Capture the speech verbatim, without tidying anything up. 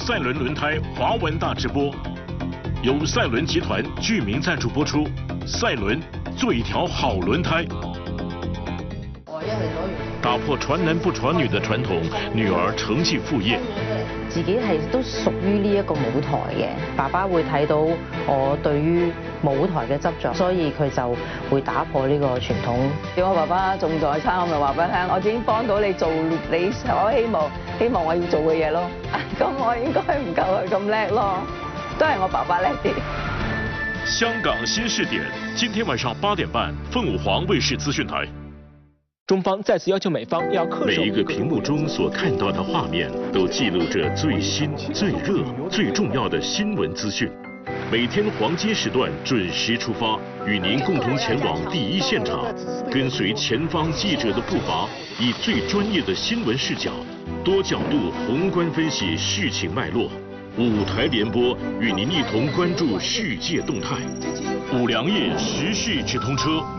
赛伦轮胎华文大直播，由赛伦集团居民赞助播出。赛伦做一条好轮胎。打破传男不传女的传统，女兒承繼父業。 自己係都屬於呢一個舞台嘅，爸爸會睇到我對於舞台嘅執着，所以佢就會打破呢個傳統。 叫我爸爸仲在生，我咪話俾佢聽，我已經幫到你做你所希望希望我要做嘅嘢咯。咁我應該唔夠佢咁叻咯，都係我爸爸叻啲。 香港新視點，今天晚上八點半，鳳舞凰衛視資訊台。 中方再次要求美方要恪守。 每一個屏幕中所看到的畫面，都記錄着最新、最熱、最重要的新聞資訊。每天黃金時段準時出發，與您共同前往第一現場，跟隨前方記者的步伐，以最專業的新聞視角，多角度宏觀分析事情脈絡。五台聯播，與您一同關注世界動態。五糧液時序直通車。